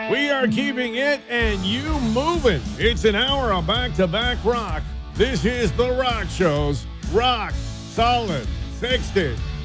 We are keeping it and you moving. It's an hour of back-to-back rock. This is The Rock Show's Rock Solid 60.